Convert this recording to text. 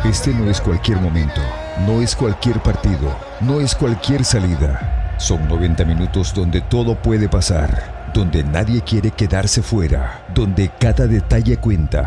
Este no es cualquier momento, no es cualquier partido, no es cualquier salida. Son 90 minutos donde todo puede pasar, donde nadie quiere quedarse fuera, donde cada detalle cuenta.